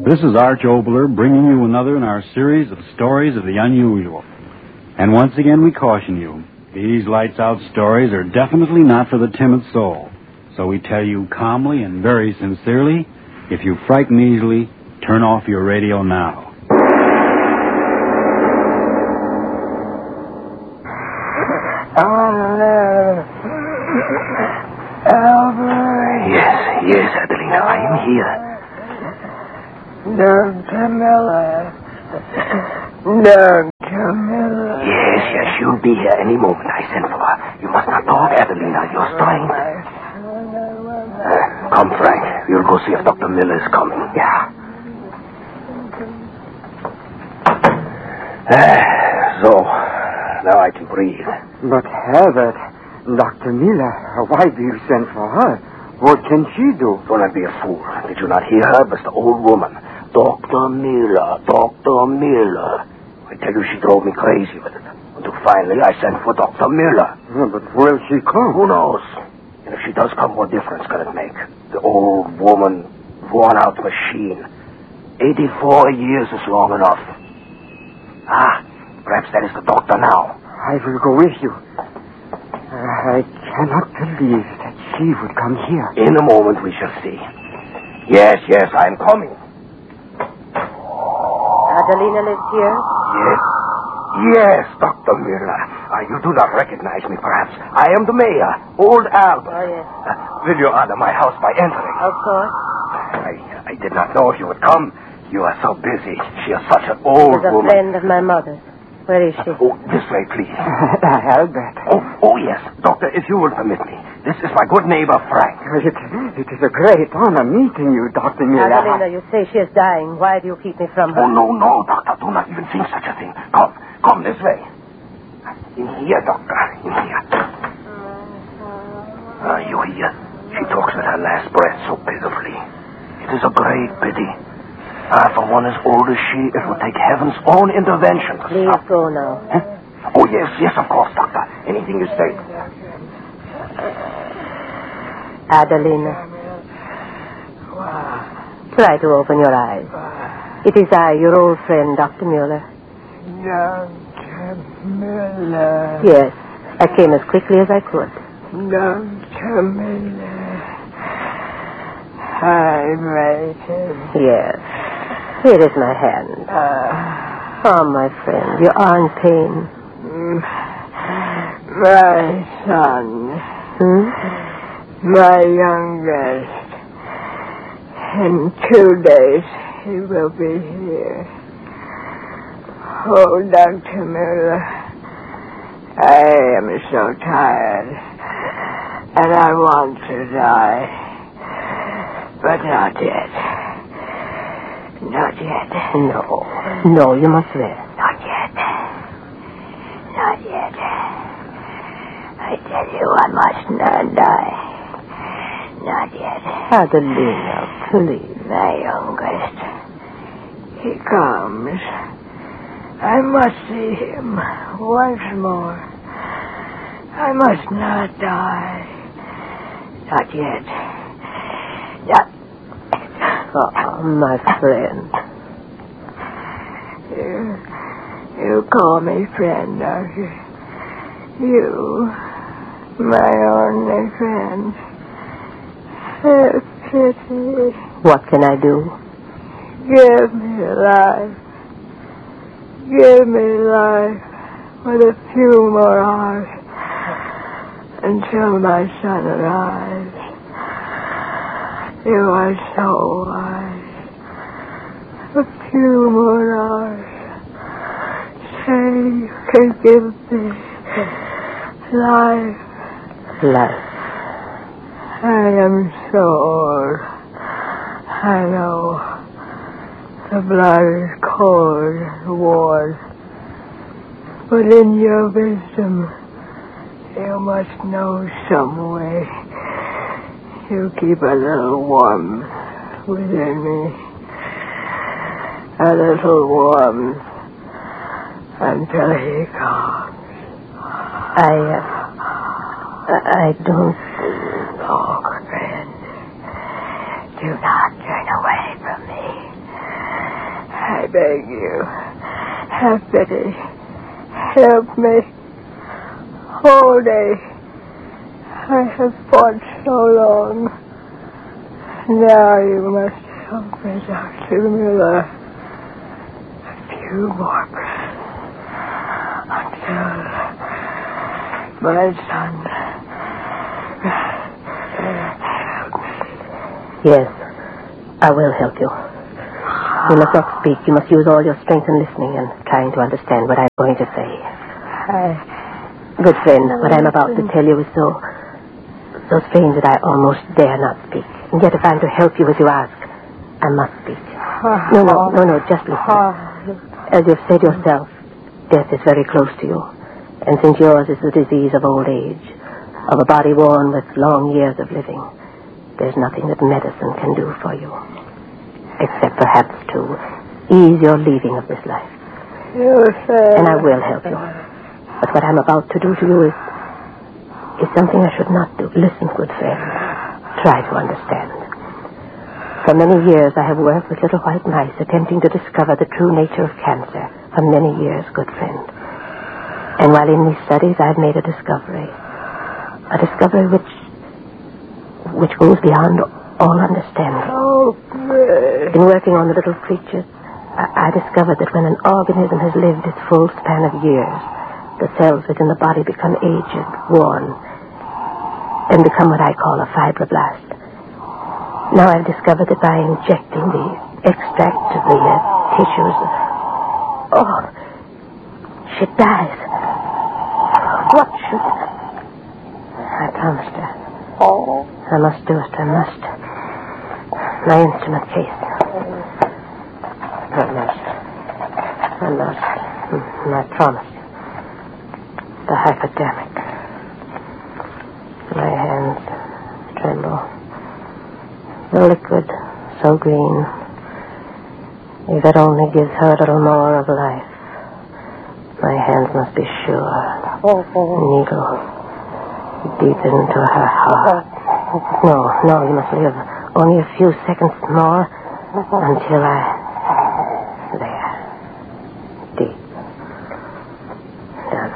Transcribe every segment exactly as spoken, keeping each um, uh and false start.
This is Arch Obler bringing you another in our series of stories of the unusual. And once again we caution you, these lights-out stories are definitely not for the timid soul. So we tell you calmly and very sincerely, if you frighten easily, turn off your radio now. Albert. Yes, yes, Adelina, I am here. Doctor Miller. Doctor Miller. Yes, yes, she'll be here any moment. I sent for her. You must not talk, Adelina. You're strained. Uh, come, Frank. We'll go see if Doctor Miller is coming. Yeah. Uh, so, now I can breathe. But Herbert, Doctor Miller, why do you send for her? What can she do? Don't be a fool. Did you not hear her? It's the old woman. Doctor Miller, Doctor Miller. I tell you, she drove me crazy with it. Until finally I sent for Doctor Miller. Yeah, but will she come? Who knows? And if she does come, what difference can it make? The old woman, worn-out machine. Eighty-four years is long enough. Ah, perhaps that is the doctor now. I will go with you. I cannot believe that she would come here. In a moment we shall see. Yes, yes, I am coming. Adelina lives here? Yes. Yes, Doctor Miller. Uh, you do not recognize me, perhaps. I am the mayor, Old Albert. Oh, yes. Uh, will you honor my house by entering? Of course. I, I did not know if you would come. You are so busy. She is such an old She's a woman. friend of my mother's. Where is she? Oh, this way, please. Albert. Oh, oh, yes. Doctor, if you will permit me. This is my good neighbor, Frank. It, it is a great honor meeting you, Doctor Miller. Adelina, you say she is dying. Why do you keep me from her? Oh, no, no, Doctor. Do not even think such a thing. Come, come this way. In here, Doctor. In here. Ah, you hear? She talks with her last breath so pitifully. It is a great pity. Ah, for one as old as she, it would take heaven's own intervention to Please stop. go now. Huh? Oh, yes, yes, of course, Doctor. Anything you say. Adelina. Try to open your eyes. It is I, your old friend, Doctor Mueller. Doctor Miller. Yes, I came as quickly as I could. Doctor Miller. I'm waiting. Yes. Here is my hand. Uh, Oh, my friend, you are in pain. my son. Hmm? My youngest. In two days, he will be here. Oh, Doctor Miller, I am so tired, and I want to die. But not yet. Not yet. No. No, you must rest. Not yet. Not yet. I tell you, I must not die. Not yet. Adelina, please. My youngest. He comes. I must see him once more. I must not die. Not yet. Not. Oh, my friend. You, you call me friend, don't you? You, my only friend. Oh, pity. What can I do? Give me life. Give me life with a few more hours until my son arrives. You are so wise. A few more hours. Say you can give me life. Life. I am so old. I know. The blood is cold and warm. But in your wisdom, you must know some way. You keep a little warmth within me. A little warmth until he comes. I, uh, I don't... Oh, friend, do not turn away from me. beg you. Have pity. Help me. All day. I have fought so long. Now you must help me, Doctor Miller. A few more breaths. Until my son. Help me. Yes, I will help you. You must not speak. You must use all your strength in listening and trying to understand what I'm going to say. I... Good friend, what I'm about to tell you is so... so strange that I almost dare not speak. And yet if I'm to help you as you ask, I must speak. No, no, no, no, just listen. As you've said yourself, death is very close to you. And since yours is the disease of old age, of a body worn with long years of living, there's nothing that medicine can do for you. Except perhaps to ease your leaving of this life. You said... And I will help you. But what I'm about to do to you is... is something I should not do. Listen, good friend. Try to understand. For many years I have worked with little white mice attempting to discover the true nature of cancer. For many years, good friend. And while in these studies I've made a discovery. A discovery which... which goes beyond all understanding. Oh, great. In working on the little creatures, I, I discovered that when an organism has lived its full span of years, the cells within the body become aged, worn, and become what I call a fibroblast. Now I've discovered that by injecting the extract of the uh, tissues... Oh, she dies. What should... I promised her. Oh. I must do it, I must. My instrument case. I must. I must. Mm, I promised. The hypodermic. My hands tremble. The liquid, so green. If it only gives her a little more of life. My hands must be sure. Oh, oh. Needle. Deep into her heart. No, no, you must live. Only a few seconds more until I... There. Deep. Done.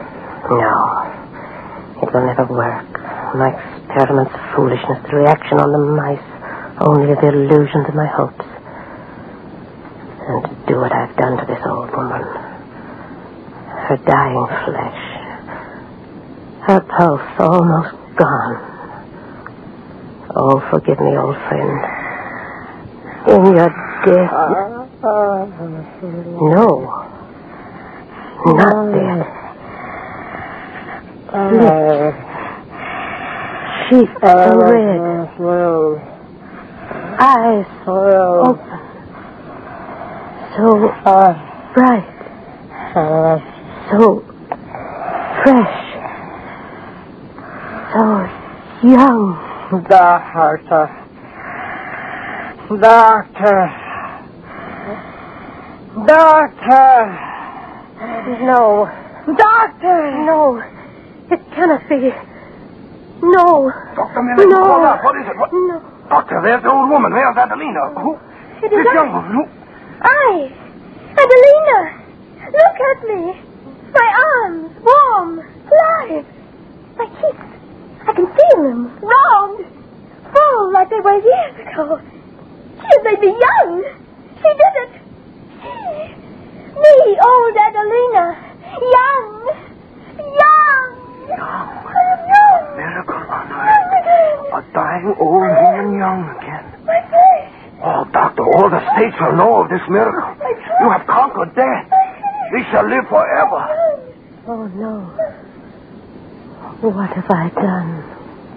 No. It will never work. My experiment's foolishness, the reaction on the mice, only the illusions of my hopes. And to do what I've done to this old woman. Her dying flesh. Her pulse almost gone. Oh, forgive me, old friend. In your death... No. Not death. Lips. She's so red. Eyes open. So bright. So fresh. So young. Doctor. Doctor. Doctor. No. Doctor. No. It cannot be. No. Doctor Miller, No. hold up. What is it? What? No. Doctor, there's the old woman. There's Adelina. Who? It is This I. young woman. Who? I. Adelina. Look at me. My arms. Warm. Alive. My cheeks. I can feel them. Round. Full like they were years ago. She has made me young. She did it. She. Me, old Adelina. Young. Young. Young. I'm young. Miracle on Young earth. again. A dying old woman young again. My face. Oh, Doctor, all the states will know of this miracle. I tried. You have conquered death. We shall live forever. Oh, no. What have I done?